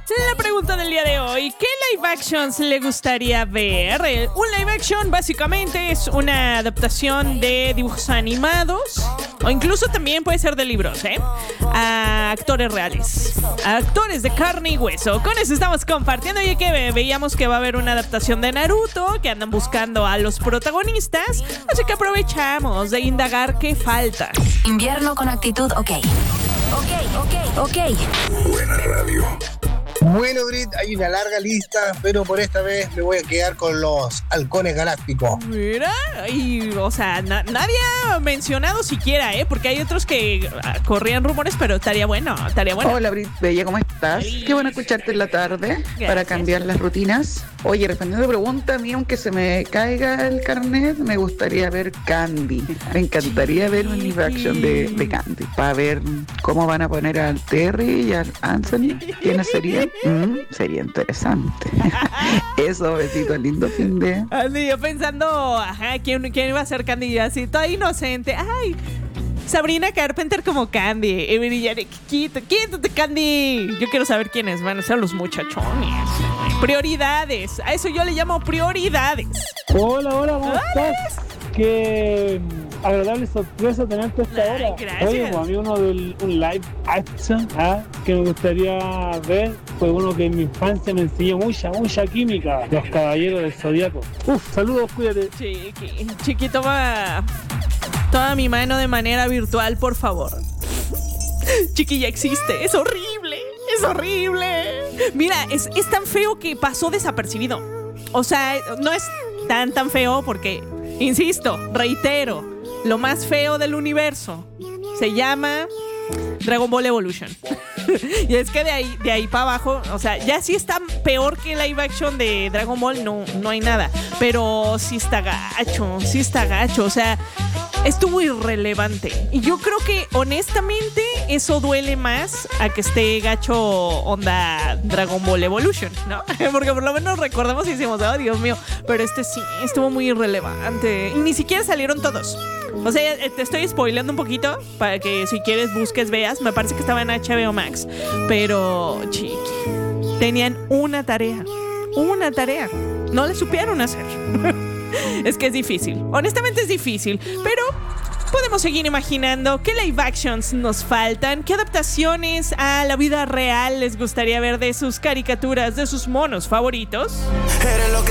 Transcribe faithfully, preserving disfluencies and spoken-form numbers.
La pregunta del día de hoy, ¿qué live actions le gustaría ver? Eh, Un live action básicamente es una adaptación de dibujos animados o incluso también puede ser de libros, ¿eh? A actores reales, a actores de carne y hueso. Con eso estamos compartiendo. Y que ve- veíamos que va a haber una adaptación de Naruto, que andan buscando a los protagonistas, así que aprovechamos de indagar qué falta. Invierno con actitud, ok. Ok, ok, ok. Buena radio. Bueno, Brit, hay una larga lista, pero por esta vez me voy a quedar con los halcones galácticos. Mira, y, o sea, na- nadie ha mencionado siquiera, ¿eh? Porque hay otros que ah, corrían rumores, pero estaría bueno, estaría bueno. Hola, Brit Bella, ¿cómo estás? Ay. Qué bueno escucharte en la tarde Gracias. para cambiar las rutinas. Oye, respondiendo a pregunta, a mí, aunque se me caiga el carnet, me gustaría ver Candy. Me encantaría ver un live action de, de Candy para ver cómo van a poner al Terry y al Anthony. ¿Quiénes serían? Mm, sería interesante. Eso, besito, lindo fin de... Así yo pensando, ajá, ¿quién, quién iba a ser Candy? Así, toda inocente. Ay, Sabrina Carpenter como Candy. Emily Yannick, quítate, quítate, Candy. Yo quiero saber quiénes van a ser los muchachones. Prioridades. A eso yo le llamo prioridades. Hola, hola, ¿cómo Hola. estás? Qué mm, agradable sorpresa tenerte a esta Ay, hora. gracias. Oye, pues, a mí uno del un live action ah, que me gustaría ver fue uno que en mi infancia me enseñó mucha, mucha química. Los Caballeros del Zodiaco. Uf, saludos, cuídate. Chiqui, chiqui, toma, toma mi mano de manera virtual, por favor. Chiqui, ya existe. Es horrible. Es horrible. Mira, es, es tan feo que pasó desapercibido. O sea, no es tan, tan feo porque, insisto, reitero, lo más feo del universo se llama Dragon Ball Evolution. Y es que de ahí, de ahí para abajo, o sea, ya sí está peor que live action de Dragon Ball, no, no hay nada. Pero sí está gacho, sí está gacho, o sea, estuvo irrelevante. Y yo creo que, honestamente, eso duele más a que esté gacho onda Dragon Ball Evolution, ¿no? Porque por lo menos recordamos y decimos, oh, Dios mío, pero este sí, estuvo muy irrelevante. Y ni siquiera salieron todos. O sea, te estoy spoileando un poquito para que si quieres busques, veas. Me parece que estaba en H B O Max. Pero, chiqui, tenían una tarea. Una tarea. No la supieron hacer. Es que es difícil. Honestamente es difícil. Pero podemos seguir imaginando qué live actions nos faltan, qué adaptaciones a la vida real les gustaría ver de sus caricaturas, de sus monos favoritos. Eres lo que